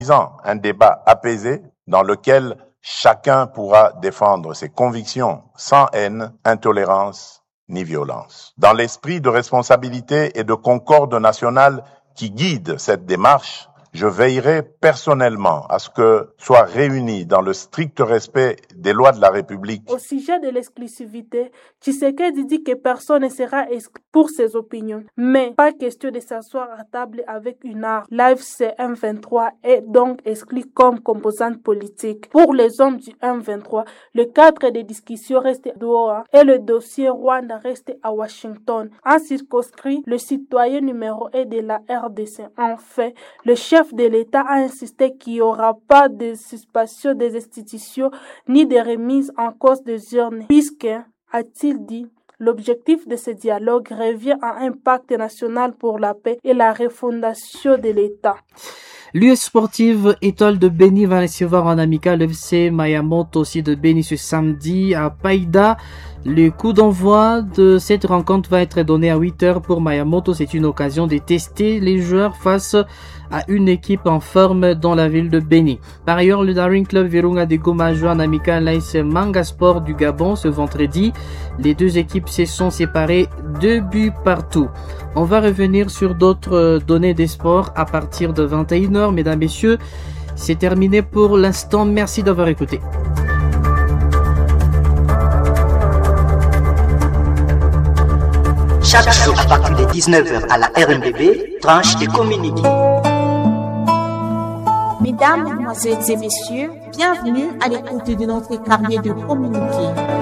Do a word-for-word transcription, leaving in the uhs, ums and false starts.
Un débat apaisé dans lequel chacun pourra défendre ses convictions sans haine, intolérance ni violence. Dans l'esprit de responsabilité et de concorde nationale qui guide cette démarche, je veillerai personnellement à ce que soient réunis dans le strict respect des lois de la République. Au sujet de l'exclusivité, Tshisekedi dit que personne ne sera exclu pour ses opinions, mais pas question de s'asseoir à table avec une arme. L'A F C M vingt-trois est donc exclu comme composante politique. Pour les hommes du M vingt-trois, le cadre des discussions reste à Doha et le dossier Rwanda reste à Washington. En circonscrit, le citoyen numéro un de la R D C. En fait, le chef de l'État a insisté qu'il n'y aura pas de suspension des institutions ni de remise en cause des urnes, puisque, a-t-il dit, l'objectif de ce dialogue revient à un pacte national pour la paix et la refondation de l'État. L'U S Sportive Étoile de Béni va recevoir en amical le F C Mayamoto aussi de Béni ce samedi à Païda. Le coup d'envoi de cette rencontre va être donné à huit heures pour Mayamoto. C'est une occasion de tester les joueurs face à une équipe en forme dans la ville de Béni. Par ailleurs, le Daring Club Virunga de Goma joue en amical l'A S Manga Sport du Gabon ce vendredi. Les deux équipes se sont séparées deux buts partout. On va revenir sur d'autres données des sports à partir de vingt et une heures. Mesdames, messieurs, c'est terminé pour l'instant. Merci d'avoir écouté. Chaque jour à partir de dix-neuf heures à la R N B B, tranche de communiqué. Mesdames, Mesdemoiselles et Messieurs, bienvenue à l'écoute de notre carnet de communiqué.